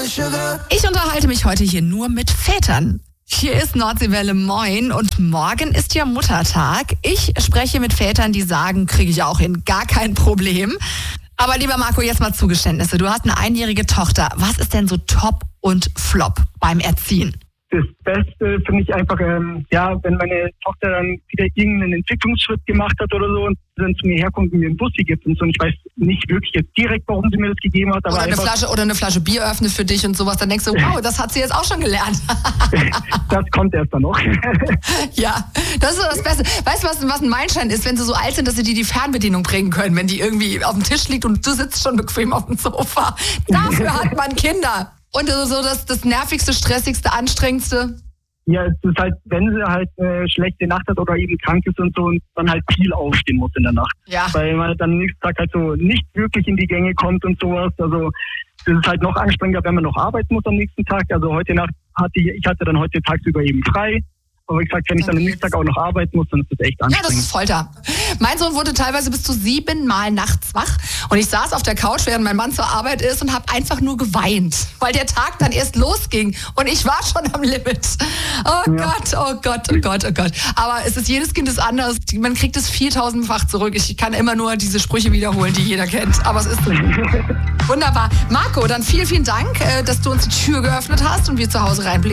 Ich unterhalte mich heute hier nur mit Vätern. Hier ist Nordseewelle, moin, und morgen ist ja Muttertag. Ich spreche mit Vätern, die sagen, kriege ich auch hin, gar kein Problem. Aber lieber Marco, jetzt mal Zugeständnisse. Du hast eine einjährige Tochter. Was ist denn so Top und Flop beim Erziehen? Das Beste finde ich einfach, wenn meine Tochter dann wieder irgendeinen Entwicklungsschritt gemacht hat oder so und dann zu mir herkommt und mir einen Bussi gibt und so. Und ich weiß nicht wirklich jetzt direkt, warum sie mir das gegeben hat. Aber oder eine Flasche Bier öffnet für dich und sowas. Dann denkst du, wow, das hat sie jetzt auch schon gelernt. Das kommt erst dann noch. Ja, das ist das Beste. Weißt du, was ein Meilenstein ist, wenn sie so alt sind, dass sie dir die Fernbedienung bringen können, wenn die irgendwie auf dem Tisch liegt und du sitzt schon bequem auf dem Sofa. Dafür hat man Kinder. Und so das nervigste, stressigste, anstrengendste? Ja, es ist halt, wenn sie halt eine schlechte Nacht hat oder eben krank ist und so und dann halt viel aufstehen muss in der Nacht. Ja. Weil man dann am nächsten Tag halt so nicht wirklich in die Gänge kommt und sowas. Also das ist halt noch anstrengender, wenn man noch arbeiten muss am nächsten Tag. Also heute Nacht hatte dann heute tagsüber eben frei. Aber wie gesagt, wenn ich dann am nächsten Tag auch noch arbeiten muss, dann ist das echt anstrengend. Ja, das ist Folter. Mein Sohn wurde teilweise bis zu 7 Mal nachts wach. Und ich saß auf der Couch, während mein Mann zur Arbeit ist und habe einfach nur geweint. Weil der Tag dann erst losging. Und ich war schon am Limit. Oh ja. Gott, oh Gott, oh Gott, oh Gott. Aber jedes Kind ist anders. Man kriegt es 4000-fach zurück. Ich kann immer nur diese Sprüche wiederholen, die jeder kennt. Aber es ist so. Wunderbar. Marco, dann vielen, vielen Dank, dass du uns die Tür geöffnet hast und wir zu Hause reinblicken.